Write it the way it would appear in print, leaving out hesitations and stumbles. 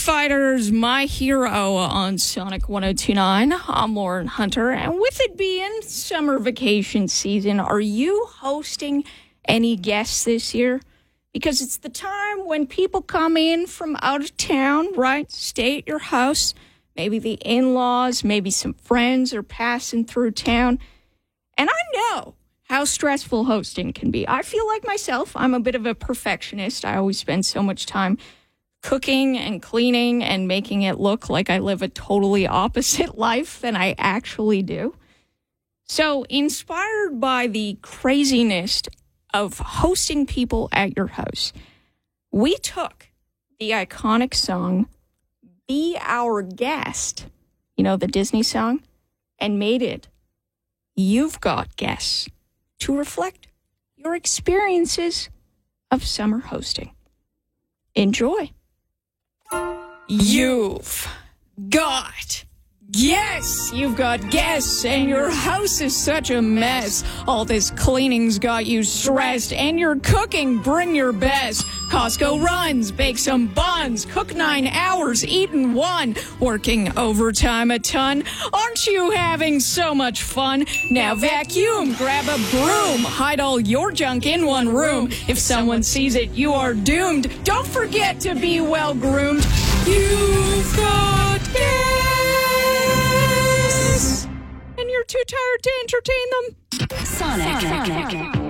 Fighters, my hero on Sonic 102.9. I'm Lauren Hunter, and with it being summer vacation season, are you hosting any guests this year? Because it's the time when people come in from out of town, right? Stay at your house. Maybe the in-laws, maybe some friends are passing through town. And I know how stressful hosting can be. I feel like myself, I'm a bit of a perfectionist. I always spend so much time cooking and cleaning and making it look like I live a totally opposite life than I actually do. So, inspired by the craziness of hosting people at your house, we took the iconic song, Be Our Guest, you know, the Disney song, and made it You've Got Guests to reflect your experiences of summer hosting. Enjoy. You've got guests. You've got guests, and your house is such a mess. All this cleaning's got you stressed, and your cooking, bring your best. Costco runs, bake some buns, cook 9 hours, eat in 1, working overtime a ton. Aren't you having so much fun? Now vacuum, grab a broom, hide all your junk in one room. If someone sees it, you are doomed. Don't forget to be well groomed. You've got guests, and you're too tired to entertain them. Sonic.